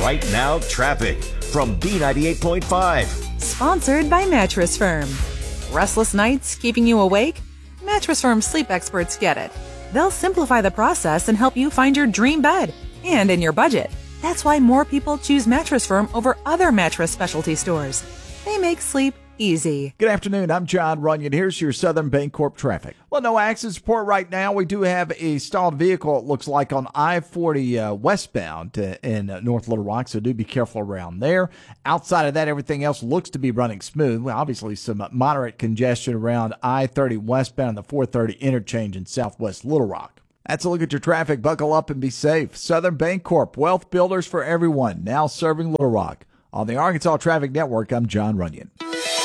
Right Now Traffic from B98.5. Sponsored by Mattress Firm. Restless nights keeping you awake? Mattress Firm sleep experts get it. They'll simplify the process and help you find your dream bed and in your budget. That's why more people choose Mattress Firm over other mattress specialty stores. They make sleep easy. Good afternoon. I'm John Runyon. Here's your Southern Bancorp traffic. Well, no accident report right now. We do have a stalled vehicle, it looks like, on I-40 westbound in North Little Rock, so do be careful around there. Outside of that, everything else looks to be running smooth. Well, obviously, some moderate congestion around I-30 westbound and the 430 interchange in southwest Little Rock. That's a look at your traffic. Buckle up and be safe. Southern Bancorp, wealth builders for everyone, now serving Little Rock. On the Arkansas Traffic Network, I'm John Runyon.